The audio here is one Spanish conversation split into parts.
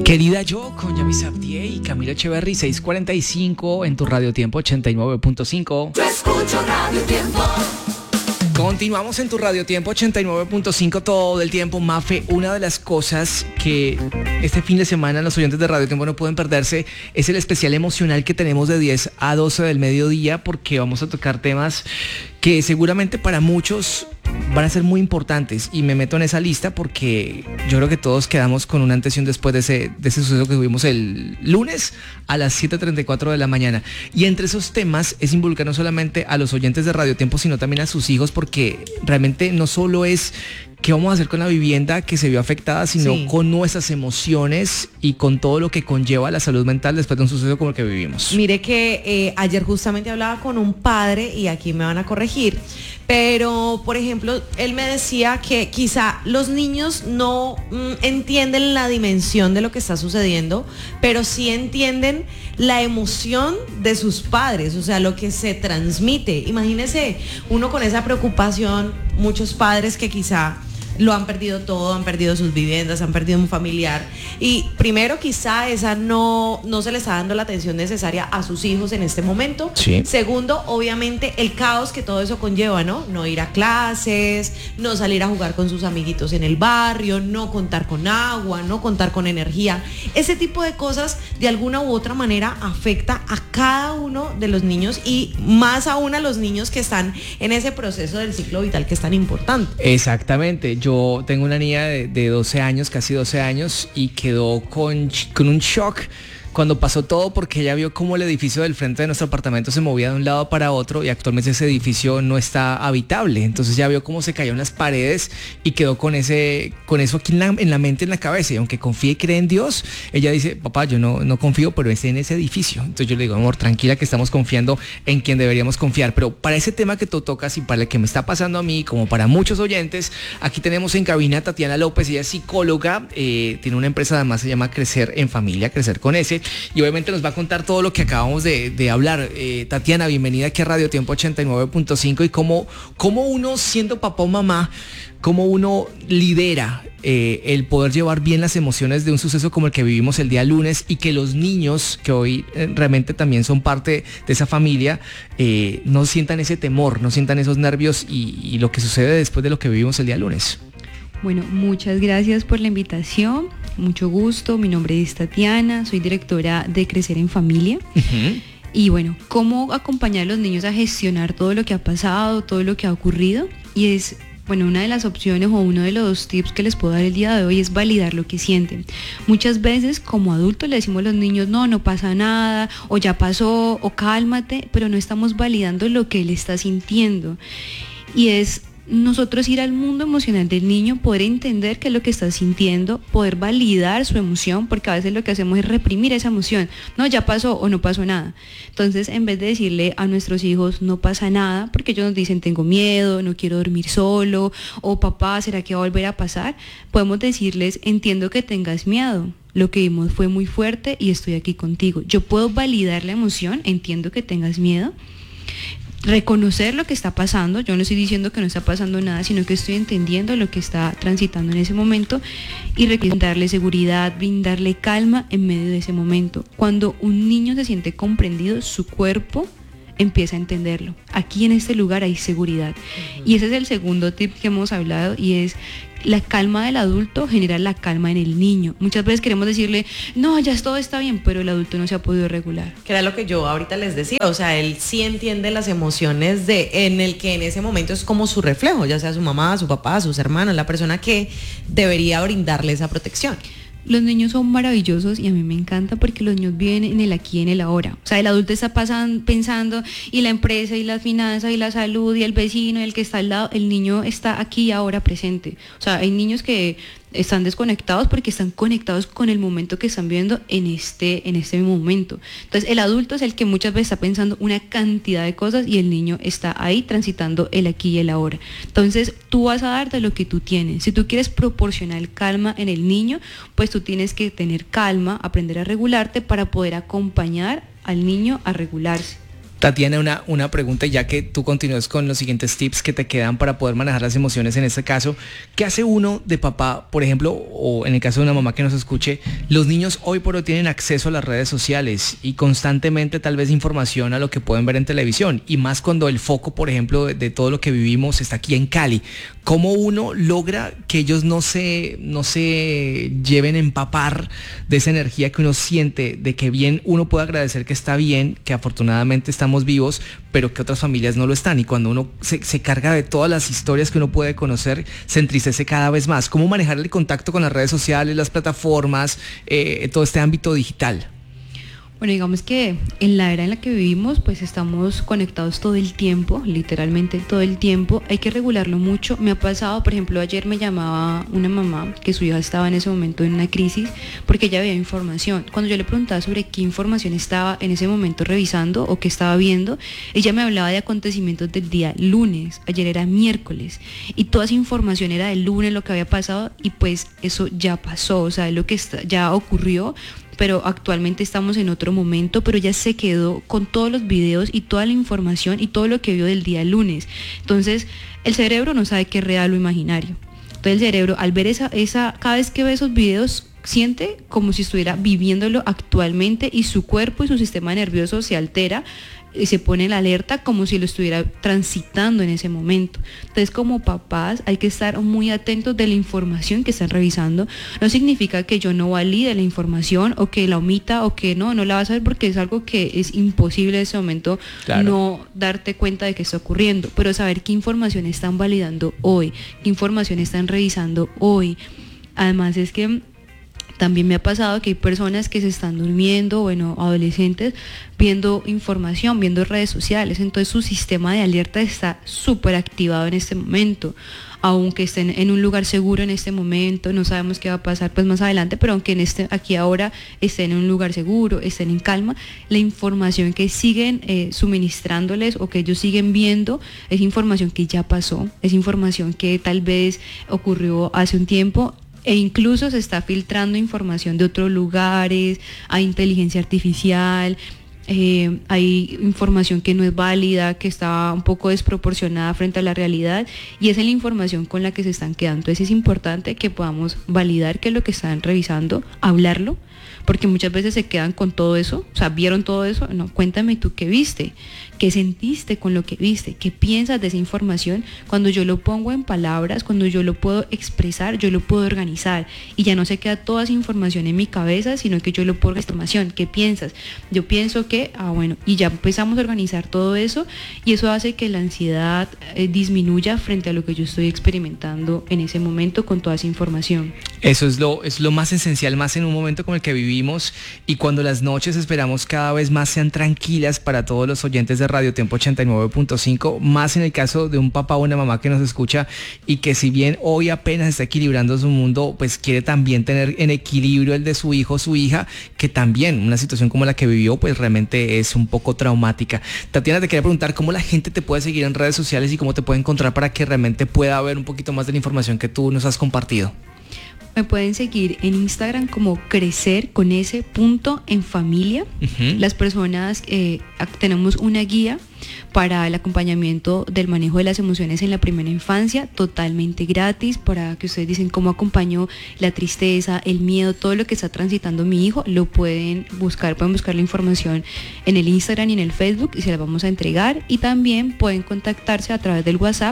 Querida yo, con Yamis Abdié y Camilo Echeverry, 6:45 en tu Radio Tiempo 89.5. Yo escucho Radio Tiempo. Continuamos en tu Radio Tiempo 89.5 todo el tiempo. Mafe, una de las cosas que este fin de semana los oyentes de Radio Tiempo no pueden perderse es el especial emocional que tenemos de 10 a 12 del mediodía, porque vamos a tocar temas que seguramente para muchos van a ser muy importantes, y me meto en esa lista porque yo creo que todos quedamos con un antes y un después de ese suceso que tuvimos el lunes a las 7:34 de la mañana. Y entre esos temas es involucrar no solamente a los oyentes de Radio Tiempo, sino también a sus hijos, porque realmente no solo es qué vamos a hacer con la vivienda que se vio afectada, sino con nuestras emociones y con todo lo que conlleva la salud mental después de un suceso como el que vivimos. Mire que ayer justamente hablaba con un padre, y aquí me van a corregir, pero por ejemplo, él me decía que quizá los niños no entienden la dimensión de lo que está sucediendo, pero sí entienden la emoción de sus padres, o sea, lo que se transmite. Imagínese uno con esa preocupación, muchos padres que quizá lo han perdido todo, han perdido sus viviendas, han perdido un familiar, y primero quizá esa no se le está dando la atención necesaria a sus hijos en este momento. Sí. Segundo, obviamente el caos que todo eso conlleva, ¿no? No ir a clases, no salir a jugar con sus amiguitos en el barrio, no contar con agua, no contar con energía. Ese tipo de cosas de alguna u otra manera afecta a cada uno de los niños, y más aún a los niños que están en ese proceso del ciclo vital que es tan importante. Exactamente. Yo tengo una niña de 12 años, casi 12 años, y quedó con un shock cuando pasó todo, porque ella vio cómo el edificio del frente de nuestro apartamento se movía de un lado para otro, y actualmente ese edificio no está habitable. Entonces ya vio cómo se cayeron las paredes y quedó con eso aquí en la mente, en la cabeza. Y aunque confía y cree en Dios, ella dice: papá, yo no confío, pero es en ese edificio. Entonces yo le digo: amor, tranquila, que estamos confiando en quien deberíamos confiar. Pero para ese tema que tú tocas, y para el que me está pasando a mí, como para muchos oyentes, aquí tenemos en cabina a Tatiana López. Ella es psicóloga, tiene una empresa, además se llama Crecer en Familia, Crecer con S, y obviamente nos va a contar todo lo que acabamos de hablar. Tatiana, bienvenida aquí a Radio Tiempo 89.5. Y cómo uno, siendo papá o mamá, cómo uno lidera el poder llevar bien las emociones de un suceso como el que vivimos el día lunes, y que los niños, que hoy realmente también son parte de esa familia, no sientan ese temor, no sientan esos nervios y lo que sucede después de lo que vivimos el día lunes. Bueno, muchas gracias por la invitación, mucho gusto. Mi nombre es Tatiana, soy directora de Crecer en Familia. Uh-huh. Y bueno, cómo acompañar a los niños a gestionar todo lo que ha pasado, todo lo que ha ocurrido. Y es, bueno, una de las opciones o uno de los tips que les puedo dar el día de hoy es validar lo que sienten. Muchas veces como adultos le decimos a los niños: no pasa nada, o ya pasó, o cálmate, pero no estamos validando lo que él está sintiendo. Y es nosotros ir al mundo emocional del niño, poder entender qué es lo que está sintiendo, poder validar su emoción, porque a veces lo que hacemos es reprimir esa emoción. No, ya pasó o no pasó nada. Entonces, en vez de decirle a nuestros hijos no pasa nada, porque ellos nos dicen tengo miedo, no quiero dormir solo, o papá, ¿será que va a volver a pasar? Podemos decirles: entiendo que tengas miedo, lo que vimos fue muy fuerte y estoy aquí contigo. Yo puedo validar la emoción, entiendo que tengas miedo, reconocer lo que está pasando. Yo no estoy diciendo que no está pasando nada, sino que estoy entendiendo lo que está transitando en ese momento, y brindarle seguridad, brindarle calma en medio de ese momento. Cuando un niño se siente comprendido, su cuerpo empieza a entenderlo. Aquí en este lugar hay seguridad. Uh-huh. Y ese es el segundo tip que hemos hablado, y es: la calma del adulto genera la calma en el niño. Muchas veces queremos decirle: no, ya todo está bien, pero el adulto no se ha podido regular. Que era lo que yo ahorita les decía, o sea, él sí entiende las emociones en el que en ese momento es como su reflejo, ya sea su mamá, su papá, sus hermanos, la persona que debería brindarle esa protección. Los niños son maravillosos, y a mí me encanta porque los niños viven en el aquí y en el ahora. O sea, el adulto está pensando, y la empresa, y las finanzas, y la salud, y el vecino, y el que está al lado. El niño está aquí y ahora presente. O sea, hay niños que están desconectados porque están conectados con el momento que están viviendo en este momento. Entonces el adulto es el que muchas veces está pensando una cantidad de cosas, y el niño está ahí transitando el aquí y el ahora. Entonces tú vas a dar de lo que tú tienes. Si tú quieres proporcionar calma en el niño, pues tú tienes que tener calma, aprender a regularte para poder acompañar al niño a regularse. Tatiana, una pregunta, ya que tú continúas con los siguientes tips que te quedan para poder manejar las emociones en este caso. ¿Qué hace uno de papá, por ejemplo, o en el caso de una mamá que nos escuche? Los niños hoy por hoy tienen acceso a las redes sociales y constantemente tal vez información a lo que pueden ver en televisión, y más cuando el foco, por ejemplo, de todo lo que vivimos está aquí en Cali. ¿Cómo uno logra que ellos no se lleven a empapar de esa energía que uno siente, de que bien uno puede agradecer que está bien, que afortunadamente estamos vivos, pero que otras familias no lo están? Y cuando uno se carga de todas las historias que uno puede conocer, se entristece cada vez más. ¿Cómo manejar el contacto con las redes sociales, las plataformas, todo este ámbito digital? Bueno, digamos que en la era en la que vivimos, pues estamos conectados todo el tiempo, literalmente todo el tiempo. Hay que regularlo mucho. Me ha pasado, por ejemplo, ayer me llamaba una mamá que su hija estaba en ese momento en una crisis porque ella veía información. Cuando yo le preguntaba sobre qué información estaba en ese momento revisando o qué estaba viendo, ella me hablaba de acontecimientos del día lunes. Ayer era miércoles y toda esa información era del lunes, lo que había pasado, y pues eso ya pasó, o sea, lo que ya ocurrió, pero actualmente estamos en otro momento, pero ella se quedó con todos los videos y toda la información y todo lo que vio del día lunes. Entonces, el cerebro no sabe qué es real o imaginario. Entonces el cerebro, al ver cada vez que ve esos videos, siente como si estuviera viviéndolo actualmente, y su cuerpo y su sistema nervioso se altera y se pone en la alerta como si lo estuviera transitando en ese momento. Entonces, como papás hay que estar muy atentos de la información que están revisando. No significa que yo no valide la información o que la omita o que no la vas a ver, porque es algo que es imposible en ese momento, claro, no darte cuenta de que está ocurriendo, pero saber qué información están validando hoy, qué información están revisando hoy. Además es que también me ha pasado que hay personas que se están durmiendo, bueno, adolescentes, viendo información, viendo redes sociales. Entonces su sistema de alerta está súper activado en este momento. Aunque estén en un lugar seguro en este momento, no sabemos qué va a pasar pues más adelante, pero aunque aquí ahora estén en un lugar seguro, estén en calma, la información que siguen suministrándoles o que ellos siguen viendo es información que ya pasó, es información que tal vez ocurrió hace un tiempo, e incluso se está filtrando información de otros lugares, hay inteligencia artificial, hay información que no es válida, que está un poco desproporcionada frente a la realidad, y esa es la información con la que se están quedando. Entonces es importante que podamos validar qué es lo que están revisando, hablarlo, porque muchas veces se quedan con todo eso, o sea, vieron todo eso, no, cuéntame tú qué viste, qué sentiste con lo que viste, qué piensas de esa información. Cuando yo lo pongo en palabras, cuando yo lo puedo expresar, yo lo puedo organizar, y ya no se queda toda esa información en mi cabeza, sino que yo lo puedo información. ¿Qué piensas? Yo pienso que, bueno, y ya empezamos a organizar todo eso, y eso hace que la ansiedad disminuya frente a lo que yo estoy experimentando en ese momento con toda esa información. Eso es lo más esencial, más en un momento como el que vivimos, y cuando las noches esperamos cada vez más sean tranquilas para todos los oyentes de Radio Tiempo 89.5, más en el caso de un papá o una mamá que nos escucha y que, si bien hoy apenas está equilibrando su mundo, pues quiere también tener en equilibrio el de su hijo o su hija, que también una situación como la que vivió pues realmente es un poco traumática. Tatiana, te quería preguntar cómo la gente te puede seguir en redes sociales y cómo te puede encontrar para que realmente pueda ver un poquito más de la información que tú nos has compartido. Me pueden seguir en Instagram como crecer.enfamilia. Las personas tenemos una guía para el acompañamiento del manejo de las emociones en la primera infancia, totalmente gratis, para que ustedes dicen cómo acompaño la tristeza, el miedo, todo lo que está transitando mi hijo. Lo pueden buscar la información en el Instagram y en el Facebook, y se la vamos a entregar. Y también pueden contactarse a través del WhatsApp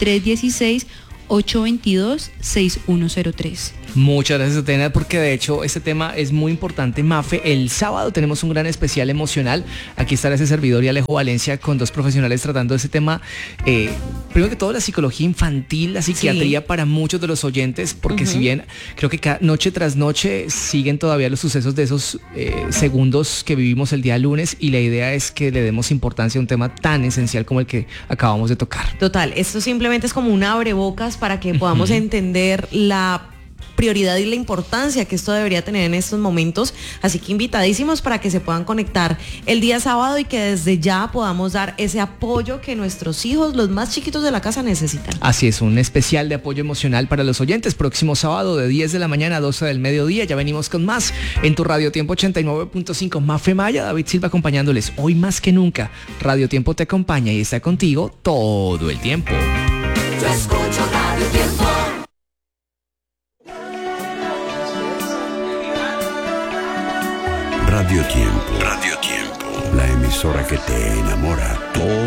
316-822-6103. Muchas gracias, Tatiana, porque de hecho este tema es muy importante. Mafe, el sábado tenemos un gran especial emocional. Aquí estará ese servidor y Alejo Valencia con dos profesionales tratando ese tema. Primero que todo, la psicología infantil, la psiquiatría, sí, para muchos de los oyentes, porque si bien creo que noche tras noche siguen todavía los sucesos de esos segundos que vivimos el día lunes, y la idea es que le demos importancia a un tema tan esencial como el que acabamos de tocar. Total, esto simplemente es como un abrebocas para que podamos entender la prioridad y la importancia que esto debería tener en estos momentos. Así que invitadísimos para que se puedan conectar el día sábado y que desde ya podamos dar ese apoyo que nuestros hijos, los más chiquitos de la casa, necesitan. Así es, un especial de apoyo emocional para los oyentes. Próximo sábado de 10 de la mañana a 12 del mediodía. Ya venimos con más en tu Radio Tiempo 89.5. Mafe Maya, David Silva acompañándoles. Hoy más que nunca, Radio Tiempo te acompaña y está contigo todo el tiempo. Yo escucho Radio Tiempo. Radio Tiempo, la emisora que te enamora todos